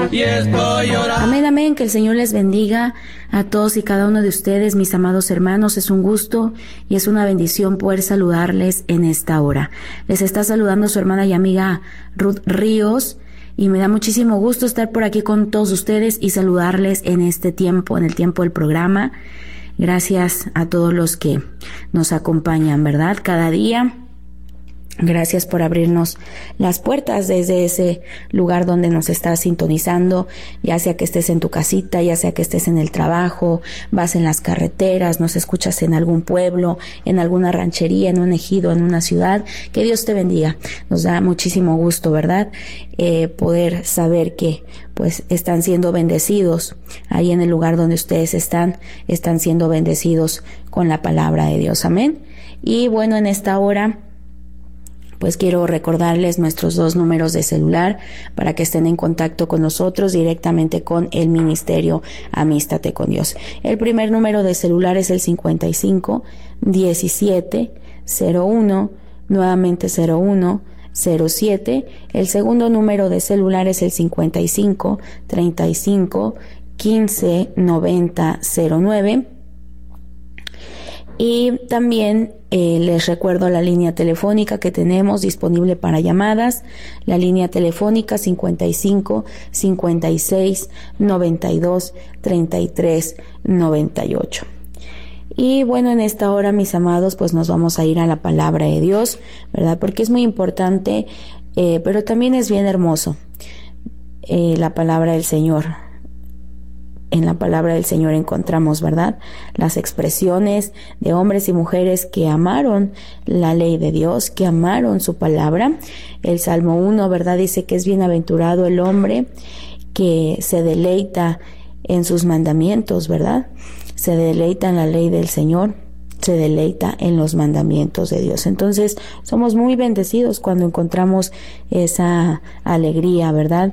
y estoy llorando. Amén, amén, que el Señor les bendiga a todos y cada uno de ustedes, mis amados hermanos. Es un gusto y es una bendición poder saludarles en esta hora. Les está saludando su hermana y amiga Ruth Ríos, y me da muchísimo gusto estar por aquí con todos ustedes y saludarles en este tiempo, en el tiempo del programa. Gracias a todos los que nos acompañan, ¿verdad? Cada día. Gracias por abrirnos las puertas desde ese lugar donde nos estás sintonizando, ya sea que estés en tu casita, ya sea que estés en el trabajo, vas en las carreteras, nos escuchas en algún pueblo, en alguna ranchería, en un ejido, en una ciudad. Que Dios te bendiga. Nos da muchísimo gusto, ¿verdad? Poder saber que pues están siendo bendecidos ahí en el lugar donde ustedes están siendo bendecidos con la palabra de Dios. Amén. Y bueno, en esta hora pues quiero recordarles nuestros 2 números de celular para que estén en contacto con nosotros directamente con el ministerio Amístate con Dios. El primer número de celular es el 55 17 01, nuevamente 01 07. El segundo número de celular es el 55 35 15 90 09. Y también les recuerdo la línea telefónica que tenemos disponible para llamadas, la línea telefónica 55 56 92 33 98. Y bueno, en esta hora, mis amados, pues nos vamos a ir a la palabra de Dios, ¿verdad? Porque es muy importante, pero también es bien hermoso la palabra del Señor. En la palabra del Señor encontramos, ¿verdad?, las expresiones de hombres y mujeres que amaron la ley de Dios, que amaron su palabra. El Salmo 1, ¿verdad?, dice que es bienaventurado el hombre que se deleita en sus mandamientos, ¿verdad? Se deleita en la ley del Señor, se deleita en los mandamientos de Dios. Entonces, somos muy bendecidos cuando encontramos esa alegría, ¿verdad?,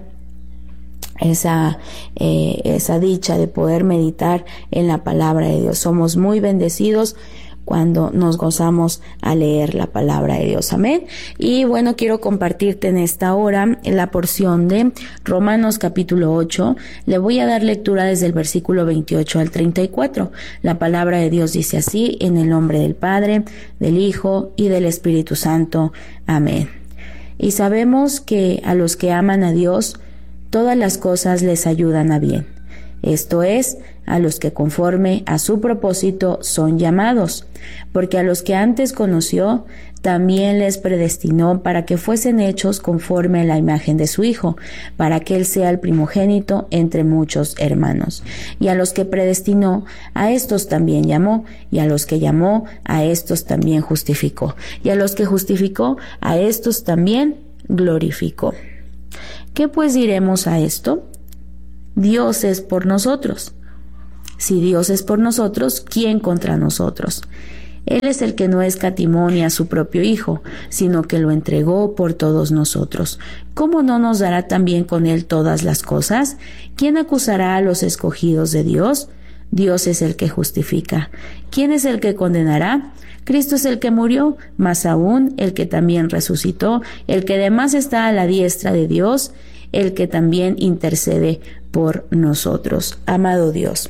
esa dicha de poder meditar en la palabra de Dios. Somos muy bendecidos cuando nos gozamos a leer la palabra de Dios. Amén. Y bueno, quiero compartirte en esta hora la porción de Romanos capítulo 8. Le voy a dar lectura desde el versículo 28 al 34. La palabra de Dios dice así: en el nombre del Padre, del Hijo y del Espíritu Santo. Amén. Y sabemos que a los que aman a Dios, todas las cosas les ayudan a bien. Esto es, a los que conforme a su propósito son llamados, porque a los que antes conoció, también les predestinó para que fuesen hechos conforme a la imagen de su Hijo, para que Él sea el primogénito entre muchos hermanos. Y a los que predestinó, a estos también llamó, y a los que llamó, a estos también justificó, y a los que justificó, a estos también glorificó. ¿Qué pues diremos a esto? Dios es por nosotros. Si Dios es por nosotros, ¿quién contra nosotros? Él es el que no escatimó ni a su propio Hijo, sino que lo entregó por todos nosotros. ¿Cómo no nos dará también con Él todas las cosas? ¿Quién acusará a los escogidos de Dios? Dios es el que justifica. ¿Quién es el que condenará? Cristo es el que murió, más aún el que también resucitó, el que además está a la diestra de Dios, el que también intercede por nosotros. Amado Dios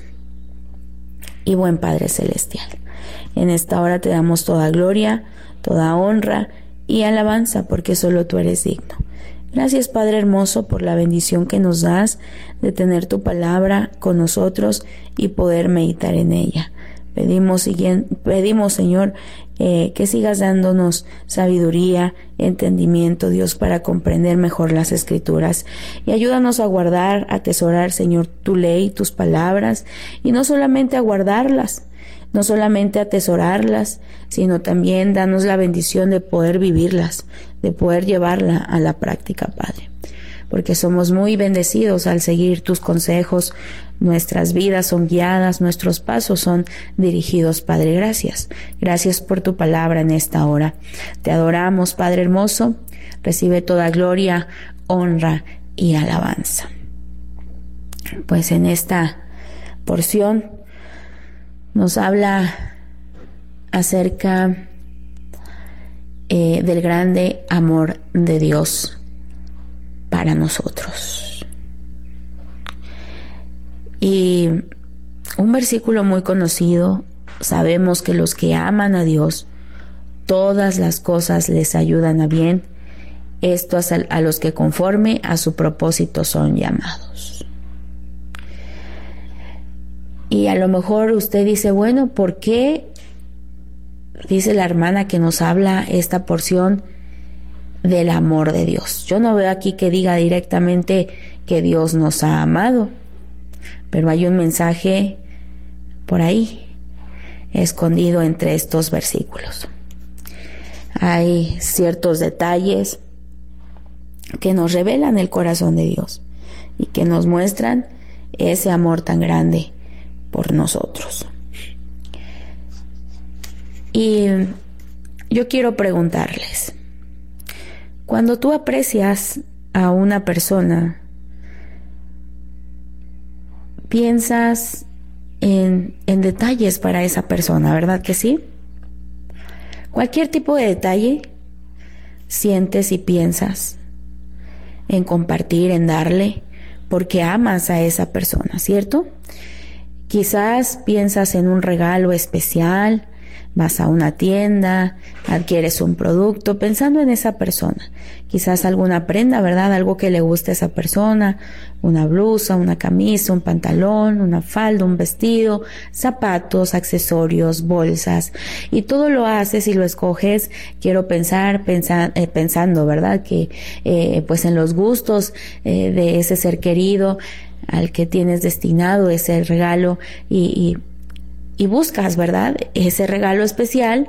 y buen Padre Celestial, en esta hora te damos toda gloria, toda honra y alabanza, porque solo tú eres digno. Gracias, Padre hermoso, por la bendición que nos das de tener tu palabra con nosotros y poder meditar en ella. Pedimos, Señor, que sigas dándonos sabiduría, entendimiento, Dios, para comprender mejor las Escrituras. Y ayúdanos a guardar, a atesorar, Señor, tu ley, tus palabras, y no solamente a guardarlas, no solamente atesorarlas, sino también danos la bendición de poder vivirlas, de poder llevarla a la práctica, Padre. Porque somos muy bendecidos al seguir tus consejos. Nuestras vidas son guiadas, nuestros pasos son dirigidos, Padre. Gracias. Gracias por tu palabra en esta hora. Te adoramos, Padre hermoso. Recibe toda gloria, honra y alabanza. Pues en esta porción nos habla acerca del grande amor de Dios para nosotros. Y un versículo muy conocido, sabemos que los que aman a Dios, todas las cosas les ayudan a bien, esto a los que conforme a su propósito son llamados. Y a lo mejor usted dice, bueno, ¿por qué dice la hermana que nos habla esta porción del amor de Dios? Yo no veo aquí que diga directamente que Dios nos ha amado, pero hay un mensaje por ahí escondido entre estos versículos. Hay ciertos detalles que nos revelan el corazón de Dios y que nos muestran ese amor tan grande por nosotros. Y yo quiero preguntarles, cuando tú aprecias a una persona, piensas en detalles para esa persona, ¿verdad que sí? Cualquier tipo de detalle, sientes y piensas en compartir, en darle, porque amas a esa persona, ¿cierto? Quizás piensas en un regalo especial, vas a una tienda, adquieres un producto pensando en esa persona. Quizás alguna prenda, ¿verdad? Algo que le guste a esa persona, una blusa, una camisa, un pantalón, una falda, un vestido, zapatos, accesorios, bolsas. Y todo lo haces y lo escoges, quiero pensando, ¿verdad? Que pues en los gustos de ese ser querido al que tienes destinado ese regalo y buscas, ¿verdad? Ese regalo especial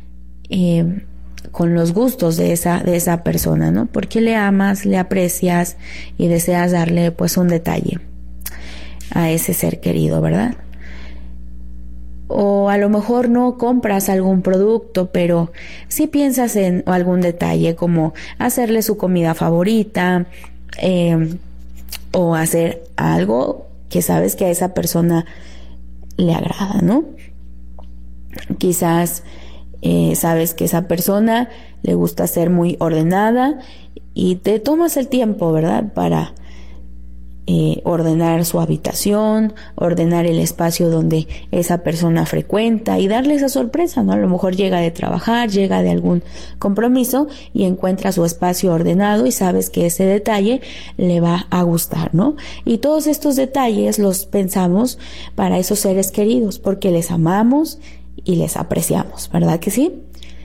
con los gustos de esa persona, ¿no? Porque le amas, le aprecias y deseas darle pues un detalle a ese ser querido, ¿verdad? O a lo mejor no compras algún producto, pero sí piensas en algún detalle como hacerle su comida favorita o hacer algo que sabes que a esa persona le agrada, ¿no? Quizás sabes que esa persona le gusta ser muy ordenada y te tomas el tiempo, ¿verdad? Para ordenar su habitación, ordenar el espacio donde esa persona frecuenta y darle esa sorpresa, ¿no? A lo mejor llega de trabajar, llega de algún compromiso y encuentra su espacio ordenado y sabes que ese detalle le va a gustar, ¿no? Y todos estos detalles los pensamos para esos seres queridos porque les amamos y les apreciamos, ¿verdad que sí?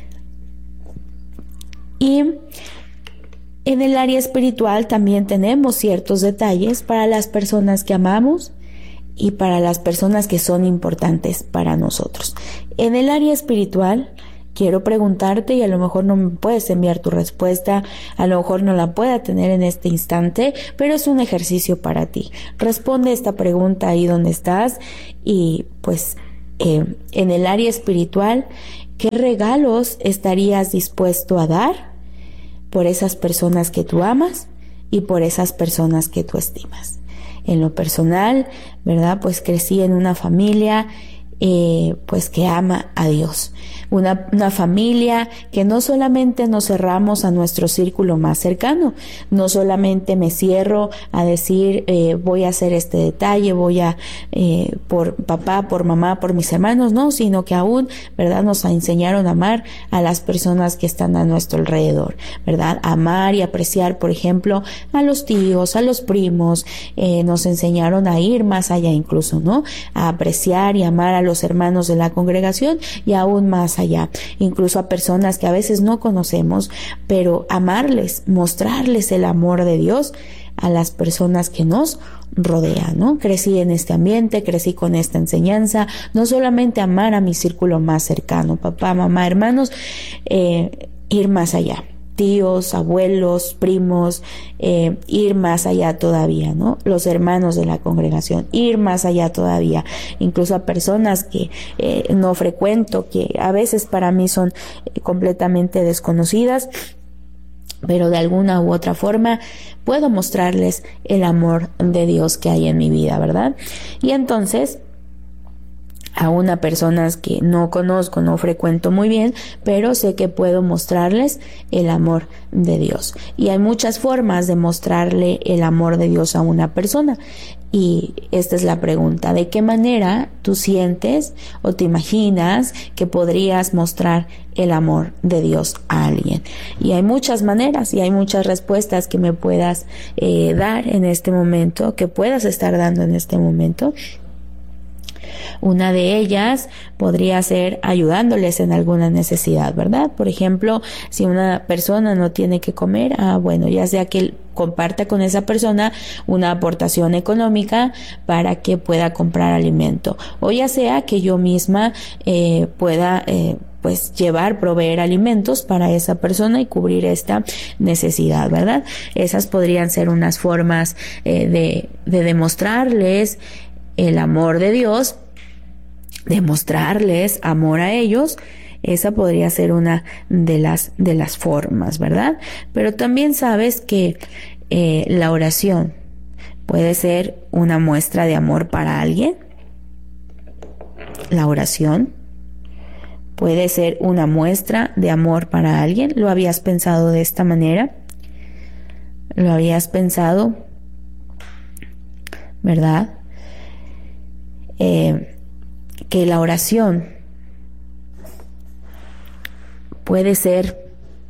Y en el área espiritual también tenemos ciertos detalles para las personas que amamos y para las personas que son importantes para nosotros. En el área espiritual quiero preguntarte, y a lo mejor no me puedes enviar tu respuesta, a lo mejor no la pueda tener en este instante, pero es un ejercicio para ti. Responde esta pregunta ahí donde estás y pues en el área espiritual, ¿qué regalos estarías dispuesto a dar por esas personas que tú amas y por esas personas que tú estimas? En lo personal, ¿verdad? Pues crecí en una familia pues que ama a Dios. Una familia que no solamente nos cerramos a nuestro círculo más cercano, no solamente me cierro a decir voy a hacer este detalle, voy a por papá, por mamá, por mis hermanos, no, sino que aún, ¿verdad? Nos enseñaron a amar a las personas que están a nuestro alrededor, ¿verdad? Amar y apreciar, por ejemplo, a los tíos, a los primos, nos enseñaron a ir más allá incluso, ¿no? A apreciar y amar a los hermanos de la congregación y aún más allá, incluso a personas que a veces no conocemos, pero amarles, mostrarles el amor de Dios a las personas que nos rodean, ¿no? Crecí en este ambiente, crecí con esta enseñanza, no solamente amar a mi círculo más cercano, papá, mamá, hermanos, ir más allá. Tíos, abuelos, primos, ir más allá todavía, ¿no? Los hermanos de la congregación, ir más allá todavía, incluso a personas que no frecuento, que a veces para mí son completamente desconocidas, pero de alguna u otra forma puedo mostrarles el amor de Dios que hay en mi vida, ¿verdad? Y entonces a una personas que no conozco, no frecuento muy bien, pero sé que puedo mostrarles el amor de Dios. Y hay muchas formas de mostrarle el amor de Dios a una persona. Y esta es la pregunta: ¿de qué manera tú sientes o te imaginas que podrías mostrar el amor de Dios a alguien? Y hay muchas maneras y hay muchas respuestas que me puedas dar en este momento, que puedas estar dando en este momento. Una de ellas podría ser ayudándoles en alguna necesidad, ¿verdad? Por ejemplo, si una persona no tiene que comer, bueno, ya sea que comparta con esa persona una aportación económica para que pueda comprar alimento, o ya sea que yo misma pueda pues proveer alimentos para esa persona y cubrir esta necesidad, ¿verdad? Esas podrían ser unas formas de demostrarles el amor de Dios, demostrarles amor a ellos. Esa podría ser una de las formas, ¿verdad? Pero también sabes que la oración puede ser una muestra de amor para alguien. La oración puede ser una muestra de amor para alguien. ¿Lo habías pensado de esta manera? ¿Lo habías pensado? ¿Verdad? Que la oración puede ser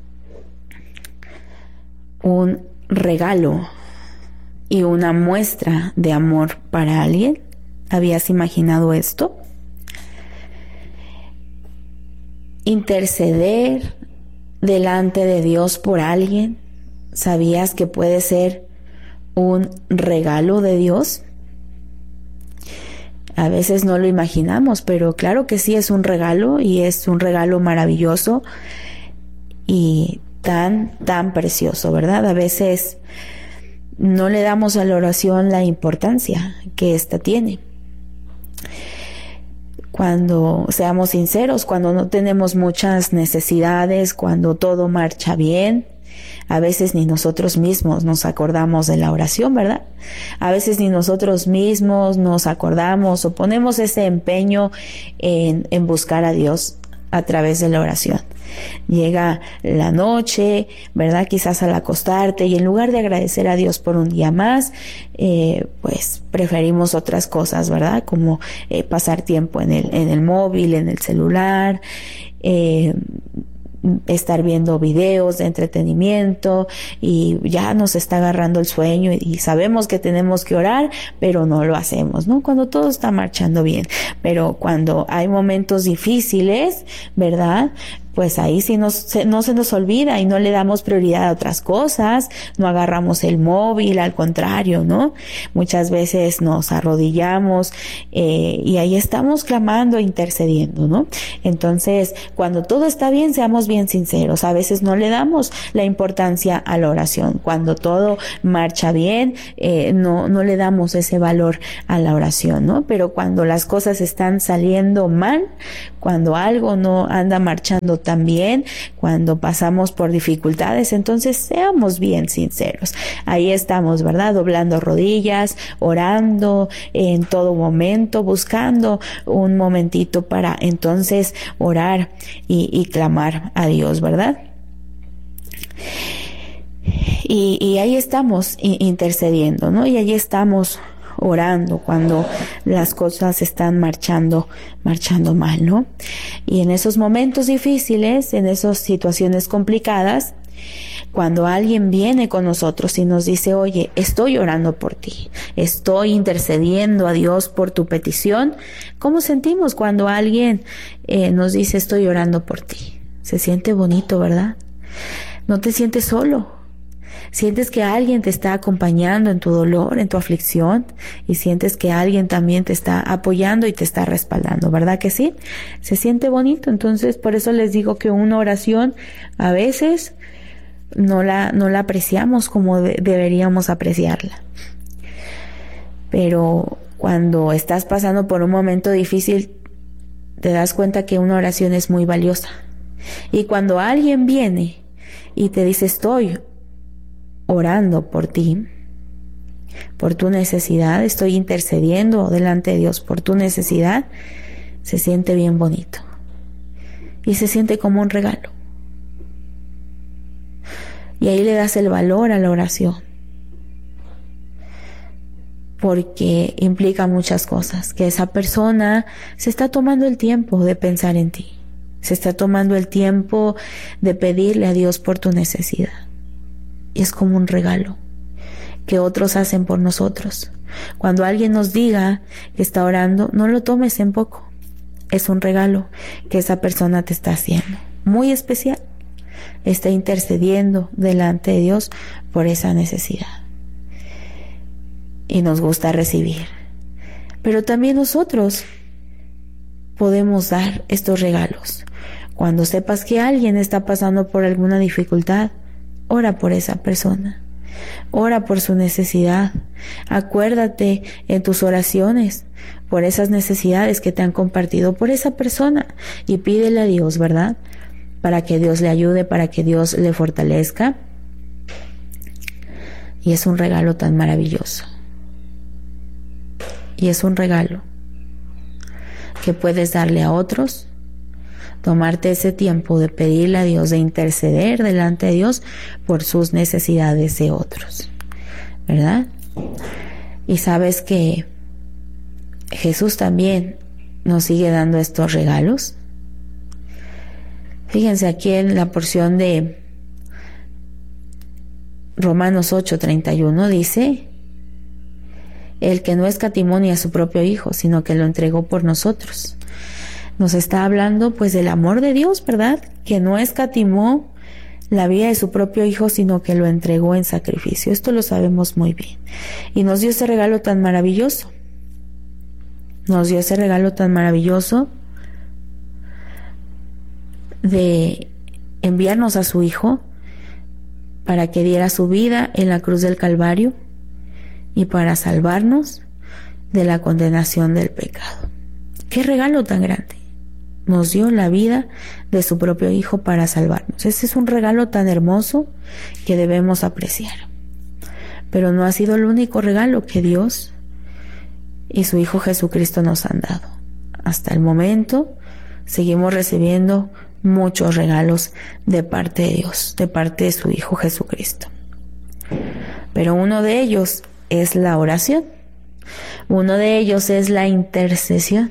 un regalo y una muestra de amor para alguien. ¿Habías imaginado esto? Interceder delante de Dios por alguien, ¿sabías que puede ser un regalo de Dios? A veces no lo imaginamos, pero claro que sí es un regalo, y es un regalo maravilloso y tan precioso, ¿verdad? A veces no le damos a la oración la importancia que ésta tiene. Cuando seamos sinceros, cuando no tenemos muchas necesidades, cuando todo marcha bien, a veces ni nosotros mismos nos acordamos de la oración, ¿verdad? A veces ni nosotros mismos nos acordamos o ponemos ese empeño en buscar a Dios a través de la oración. Llega la noche, ¿verdad? Quizás al acostarte, y en lugar de agradecer a Dios por un día más, pues preferimos otras cosas, ¿verdad? Como pasar tiempo en el móvil, en el celular, estar viendo videos de entretenimiento, y ya nos está agarrando el sueño y sabemos que tenemos que orar, pero no lo hacemos, ¿no? Cuando todo está marchando bien. Pero cuando hay momentos difíciles, ¿verdad? Pues ahí sí no se nos olvida y no le damos prioridad a otras cosas, no agarramos el móvil, al contrario, ¿no? Muchas veces nos arrodillamos y ahí estamos clamando, intercediendo, ¿no? Entonces, cuando todo está bien, seamos bien sinceros, a veces no le damos la importancia a la oración. Cuando todo marcha bien, no le damos ese valor a la oración, ¿no? Pero cuando las cosas están saliendo mal, cuando algo no anda marchando tan bien, cuando pasamos por dificultades, entonces seamos bien sinceros. Ahí estamos, ¿verdad? Doblando rodillas, orando en todo momento, buscando un momentito para entonces orar y clamar a Dios, ¿verdad? Y ahí estamos intercediendo, ¿no? Y ahí estamos orando cuando las cosas están marchando mal, ¿no? Y en esos momentos difíciles, en esas situaciones complicadas, cuando alguien viene con nosotros y nos dice: oye, estoy orando por ti, estoy intercediendo a Dios por tu petición, ¿cómo sentimos cuando alguien nos dice: estoy orando por ti? Se siente bonito, ¿verdad? No te sientes solo. Sientes que alguien te está acompañando en tu dolor, en tu aflicción, y sientes que alguien también te está apoyando y te está respaldando, ¿verdad que sí? Se siente bonito. Entonces, por eso les digo que una oración a veces no la apreciamos como deberíamos apreciarla. Pero cuando estás pasando por un momento difícil, te das cuenta que una oración es muy valiosa. Y cuando alguien viene y te dice: estoy orando por ti, por tu necesidad, estoy intercediendo delante de Dios por tu necesidad, se siente bien bonito y se siente como un regalo. Y ahí le das el valor a la oración, porque implica muchas cosas, que esa persona se está tomando el tiempo de pensar en ti, se está tomando el tiempo de pedirle a Dios por tu necesidad. Y es como un regalo que otros hacen por nosotros. Cuando alguien nos diga que está orando, no lo tomes en poco. Es un regalo que esa persona te está haciendo, muy especial. Está intercediendo delante de Dios por esa necesidad. Y nos gusta recibir. Pero también nosotros podemos dar estos regalos. Cuando sepas que alguien está pasando por alguna dificultad, ora por esa persona. Ora por su necesidad. Acuérdate en tus oraciones por esas necesidades que te han compartido por esa persona y pídele a Dios, ¿verdad? Para que Dios le ayude, para que Dios le fortalezca. Y es un regalo tan maravilloso. Y es un regalo que puedes darle a otros, tomarte ese tiempo de pedirle a Dios, de interceder delante de Dios por sus necesidades de otros, ¿verdad? Y sabes que Jesús también nos sigue dando estos regalos. Fíjense aquí en la porción de Romanos 8:31 dice: el que no escatimó ni a su propio Hijo, sino que lo entregó por nosotros. Nos está hablando pues del amor de Dios, ¿verdad? Que no escatimó la vida de su propio Hijo, sino que lo entregó en sacrificio. Esto lo sabemos muy bien. Y nos dio ese regalo tan maravilloso. Nos dio ese regalo tan maravilloso de enviarnos a su Hijo para que diera su vida en la cruz del Calvario y para salvarnos de la condenación del pecado. ¡Qué regalo tan grande! Nos dio la vida de su propio Hijo para salvarnos. Ese es un regalo tan hermoso que debemos apreciar. Pero no ha sido el único regalo que Dios y su Hijo Jesucristo nos han dado. Hasta el momento seguimos recibiendo muchos regalos de parte de Dios, de parte de su Hijo Jesucristo. Pero uno de ellos es la oración. Uno de ellos es la intercesión.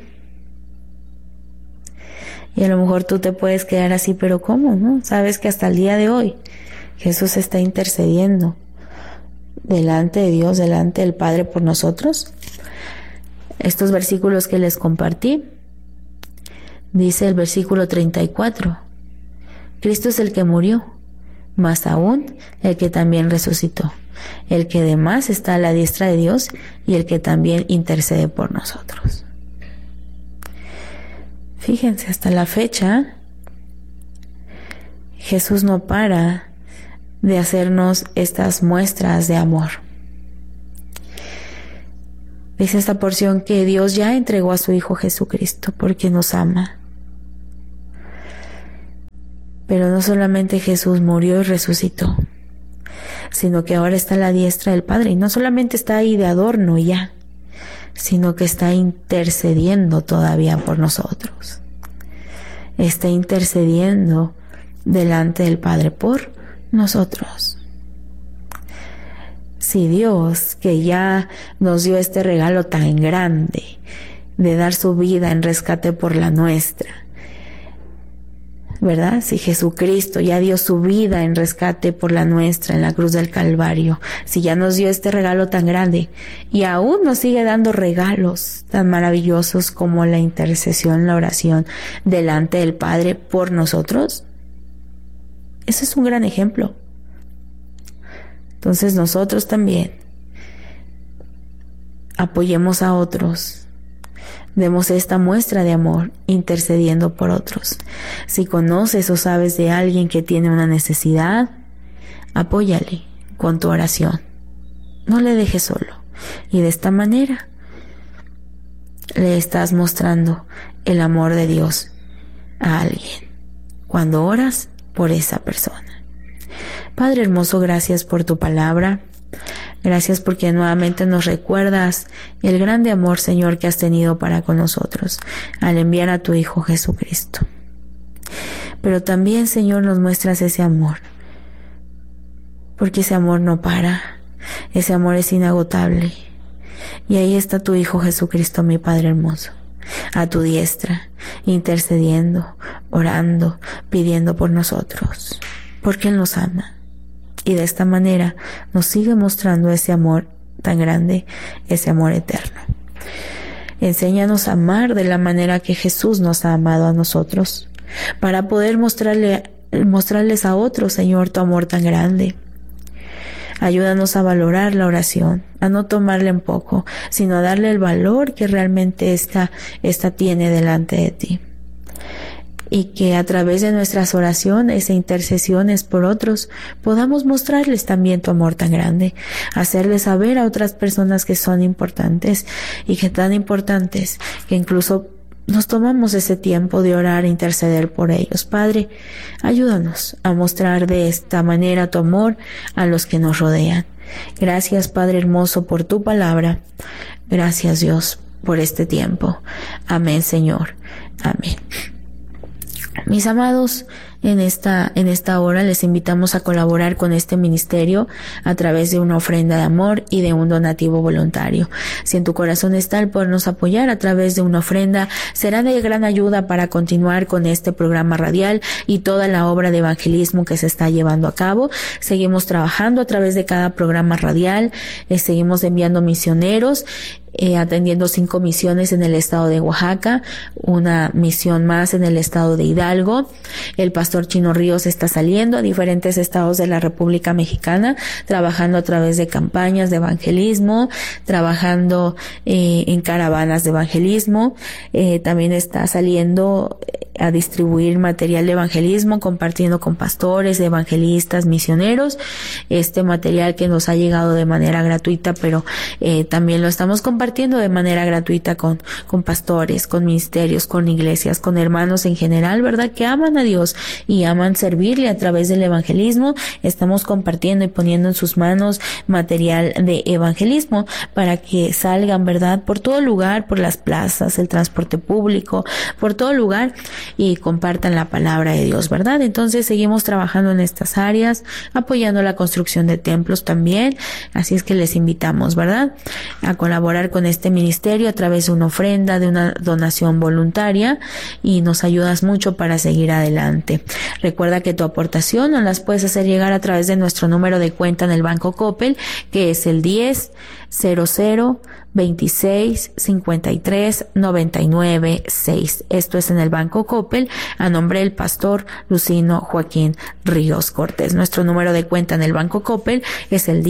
Y a lo mejor tú te puedes quedar así, pero ¿cómo? ¿No? Sabes que hasta el día de hoy Jesús está intercediendo delante de Dios, delante del Padre por nosotros. Estos versículos que les compartí, dice el versículo 34, Cristo es el que murió, más aún el que también resucitó, el que además está a la diestra de Dios y el que también intercede por nosotros. Fíjense, hasta la fecha, Jesús no para de hacernos estas muestras de amor. Dice esta porción que Dios ya entregó a su Hijo Jesucristo porque nos ama. Pero no solamente Jesús murió y resucitó, sino que ahora está a la diestra del Padre. Y no solamente está ahí de adorno ya, sino que está intercediendo todavía por nosotros. Está intercediendo delante del Padre por nosotros. Si Dios, que ya nos dio este regalo tan grande de dar su vida en rescate por la nuestra, ¿verdad? Si Jesucristo ya dio su vida en rescate por la nuestra en la cruz del Calvario, si ya nos dio este regalo tan grande y aún nos sigue dando regalos tan maravillosos como la intercesión, la oración delante del Padre por nosotros, ese es un gran ejemplo. Entonces nosotros también apoyemos a otros. Demos esta muestra de amor intercediendo por otros. Si conoces o sabes de alguien que tiene una necesidad, apóyale con tu oración. No le dejes solo. Y de esta manera le estás mostrando el amor de Dios a alguien cuando oras por esa persona. Padre hermoso, gracias por tu palabra. Gracias porque nuevamente nos recuerdas el grande amor, Señor, que has tenido para con nosotros al enviar a tu Hijo Jesucristo. Pero también, Señor, nos muestras ese amor, porque ese amor no para, ese amor es inagotable. Y ahí está tu Hijo Jesucristo, mi Padre hermoso, a tu diestra, intercediendo, orando, pidiendo por nosotros, porque Él nos ama. Y de esta manera nos sigue mostrando ese amor tan grande, ese amor eterno. Enséñanos a amar de la manera que Jesús nos ha amado a nosotros, para poder mostrarles a otros, Señor, tu amor tan grande. Ayúdanos a valorar la oración, a no tomarla en poco, sino a darle el valor que realmente esta tiene delante de ti. Y que a través de nuestras oraciones e intercesiones por otros podamos mostrarles también tu amor tan grande, hacerles saber a otras personas que son importantes y que tan importantes que incluso nos tomamos ese tiempo de orar e interceder por ellos. Padre, ayúdanos a mostrar de esta manera tu amor a los que nos rodean. Gracias, Padre hermoso, por tu palabra. Gracias, Dios, por este tiempo. Amén, Señor. Amén. Mis amados, en esta hora les invitamos a colaborar con este ministerio a través de una ofrenda de amor y de un donativo voluntario. Si en tu corazón está el podernos apoyar a través de una ofrenda, será de gran ayuda para continuar con este programa radial y toda la obra de evangelismo que se está llevando a cabo. Seguimos trabajando a través de cada programa radial, seguimos enviando misioneros, atendiendo 5 misiones en el estado de Oaxaca, una misión más en el estado de Hidalgo. El pastor Chino Ríos está saliendo a diferentes estados de la República Mexicana, trabajando a través de campañas de evangelismo, trabajando en caravanas de evangelismo. También está saliendo a distribuir material de evangelismo, compartiendo con pastores, evangelistas, misioneros, este material que nos ha llegado de manera gratuita, pero también lo estamos compartiendo de manera gratuita con pastores, con ministerios, con iglesias, con hermanos en general, ¿verdad? Que aman a Dios y aman servirle a través del evangelismo. Estamos compartiendo y poniendo en sus manos material de evangelismo para que salgan, ¿verdad? Por todo lugar, por las plazas, el transporte público, por todo lugar, y compartan la palabra de Dios, ¿verdad? Entonces seguimos trabajando en estas áreas, apoyando la construcción de templos también, así es que les invitamos, ¿verdad? A colaborar con este ministerio a través de una ofrenda, de una donación voluntaria, y nos ayudas mucho para seguir adelante. Recuerda que tu aportación nos las puedes hacer llegar a través de nuestro número de cuenta en el Banco Coppel, que es el 10-00-26-53-99-6. Esto es en el Banco Coppel, a nombre del pastor Lucino Joaquín Ríos Cortés. Nuestro número de cuenta en el Banco Coppel es el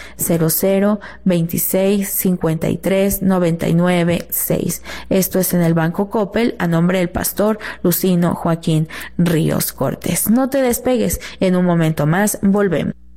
10-00-26-53-99-6. Esto es en el Banco Coppel, a nombre del pastor Lucino Joaquín Ríos Cortés. No te despegues, en un momento más volvemos.